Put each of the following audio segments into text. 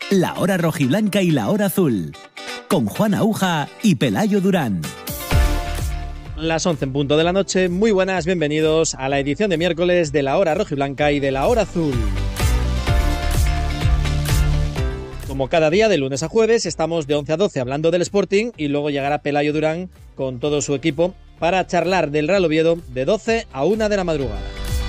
La Hora Rojiblanca y La Hora Azul, con Juan Aúja y Pelayo Durán. Las 11 en punto de la noche, muy buenas, bienvenidos a la edición de miércoles de La Hora Rojiblanca y de La Hora Azul. Como cada día, de lunes a jueves, estamos de 11 a 12 hablando del Sporting y luego llegará Pelayo Durán con todo su equipo para charlar del Real Oviedo de 12 a 1 de la madrugada.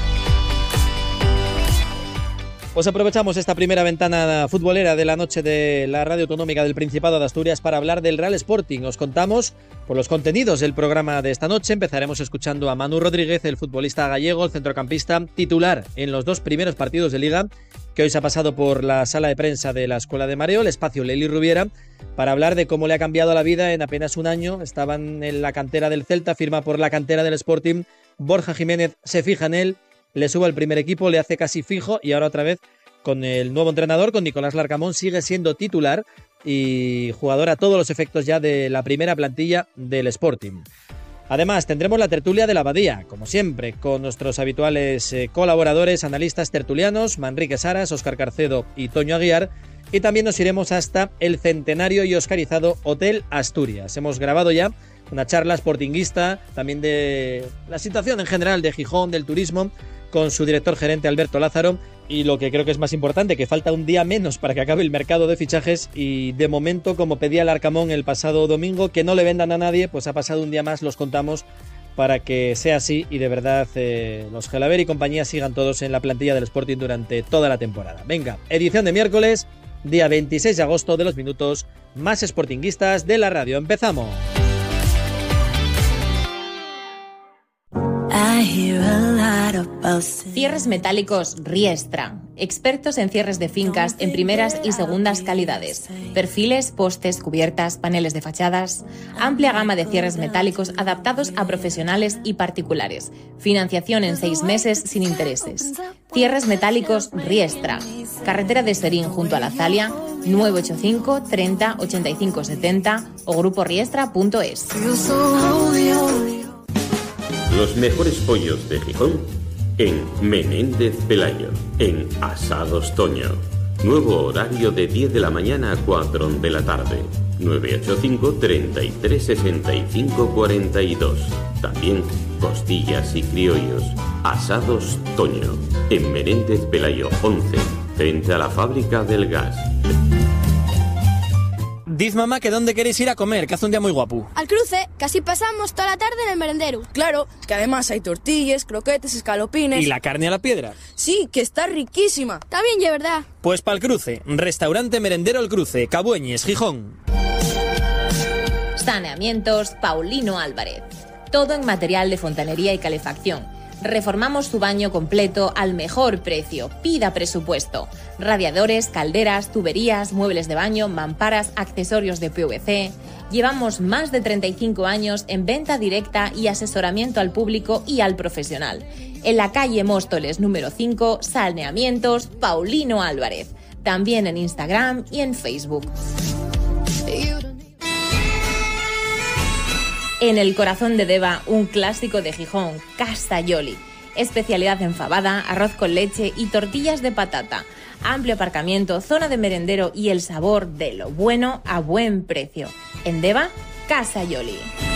Pues aprovechamos esta primera ventana futbolera de la noche de la Radio Autonómica del Principado de Asturias para hablar del Real Sporting. Os contamos por los contenidos del programa de esta noche. Empezaremos escuchando a Manu Rodríguez, el futbolista gallego, el centrocampista titular en los dos primeros partidos de Liga, que hoy se ha pasado por la sala de prensa de la Escuela de Mareo, el espacio Lely Rubiera, para hablar de cómo le ha cambiado la vida en apenas un año. Estaban en la cantera del Celta, firma por la cantera del Sporting. Borja Jiménez se fija en él, le sube al primer equipo, le hace casi fijo y ahora otra vez con el nuevo entrenador, con Nicolás Larcamón, sigue siendo titular y jugador a todos los efectos ya de la primera plantilla del Sporting. Además, tendremos la tertulia de la Abadía, como siempre, con nuestros habituales colaboradores, analistas tertulianos, Manrique Saras, Óscar Carcedo y Toño Aguiar, y también nos iremos hasta el centenario y oscarizado Hotel Asturias. Hemos grabado ya una charla sportinguista, también de la situación en general de Gijón, del turismo, con su director gerente Alberto Lázaro, y lo que creo que es más importante, que falta un día menos para que acabe el mercado de fichajes y de momento, como pedía el Arcamón el pasado domingo, que no le vendan a nadie, pues ha pasado un día más, los contamos, para que sea así y de verdad los Gelaber y compañía sigan todos en la plantilla del Sporting durante toda la temporada. Venga, edición de miércoles, día 26 de agosto, de los minutos más sportinguistas de la radio. ¡Empezamos! Cierres metálicos Riestra. Expertos en cierres de fincas en primeras y segundas calidades. Perfiles, postes, cubiertas, paneles de fachadas. Amplia gama de cierres metálicos adaptados a profesionales y particulares. Financiación en 6 meses sin intereses. Cierres metálicos Riestra. Carretera de Serín junto a la Zalia, 985 30 85 70 o gruporiestra.es. Los mejores pollos de Gijón en Menéndez Pelayo, en Asados Toño. Nuevo horario de 10 de la mañana a 4 de la tarde. 985 33 65 42. También costillas y criollos. Asados Toño, en Menéndez Pelayo 11, frente a la fábrica del gas. Diz mamá que dónde queréis ir a comer, que hace un día muy guapo. Al Cruce, que así pasamos toda la tarde en el merendero. Claro, que además hay tortillas, croquetes, escalopines. ¿Y la carne a la piedra? Sí, que está riquísima. También, ya verdad. Pues pa'l Cruce, restaurante merendero El Cruce, Cabueñes, Gijón. Saneamientos Paulino Álvarez. Todo en material de fontanería y calefacción. Reformamos su baño completo al mejor precio. Pida presupuesto. Radiadores, calderas, tuberías, muebles de baño, mamparas, accesorios de PVC. Llevamos más de 35 años en venta directa y asesoramiento al público y al profesional. En la calle Móstoles número 5, Saneamientos Paulino Álvarez. También en Instagram y en Facebook. En el corazón de Deva, un clásico de Gijón, Casa Yoli. Especialidad en fabada, arroz con leche y tortillas de patata. Amplio aparcamiento, zona de merendero y el sabor de lo bueno a buen precio. En Deva, Casa Yoli.